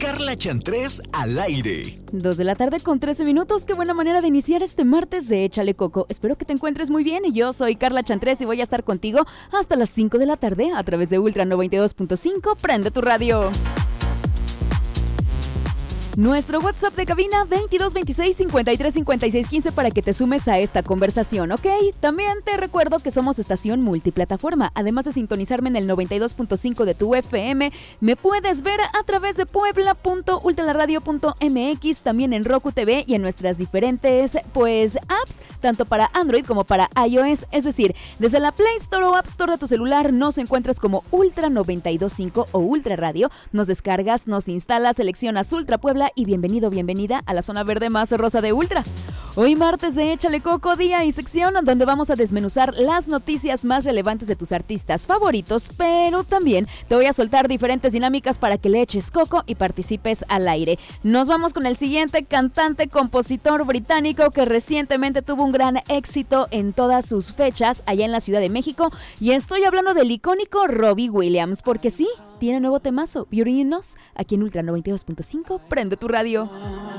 Carla Chantrés al aire. 2 de la tarde con 13 minutos. Qué buena manera de iniciar este martes de Échale Coco. Espero que te encuentres muy bien. Y yo soy Carla Chantrés y voy a estar contigo hasta las 5 de la tarde a través de Ultra 92.5. Prende tu radio. Nuestro WhatsApp de cabina 2226-535615 para que te sumes a esta conversación, ¿ok? También te recuerdo que somos estación multiplataforma. Además de sintonizarme en el 92.5 de tu FM, me puedes ver a través de puebla.ultraradio.mx, también en Roku TV y en nuestras diferentes, apps, tanto para Android como para iOS. Es decir, desde la Play Store o App Store de tu celular nos encuentras como Ultra 92.5 o Ultra Radio. Nos descargas, nos instalas, seleccionas Ultra Puebla y bienvenida a la zona verde más rosa de Ultra. Hoy martes de Échale Coco, día y sección donde vamos a desmenuzar las noticias más relevantes de tus artistas favoritos, pero también te voy a soltar diferentes dinámicas para que le eches coco y participes al aire. Nos vamos con el siguiente cantante, compositor británico que recientemente tuvo un gran éxito en todas sus fechas allá en la Ciudad de México, y estoy hablando del icónico Robbie Williams, porque sí, tiene nuevo temazo, Beauty in Us, aquí en Ultra 92.5, prende tu radio.